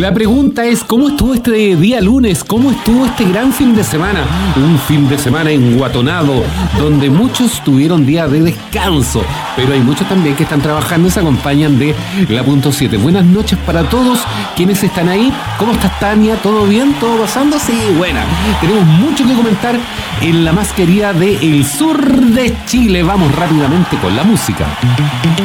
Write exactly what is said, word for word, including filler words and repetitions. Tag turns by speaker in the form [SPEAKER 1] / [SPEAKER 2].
[SPEAKER 1] La pregunta es, ¿cómo estuvo este día lunes? ¿Cómo estuvo este gran fin de semana? Un fin de semana enguatonado, donde muchos tuvieron día de descanso, pero hay muchos también que están trabajando y se acompañan de la punto siete. Buenas noches para todos quienes están ahí. ¿Cómo estás, Tania? ¿Todo bien? ¿Todo pasando? Sí, buena. Tenemos mucho que comentar en la más querida del sur de Chile. Vamos rápidamente con la música.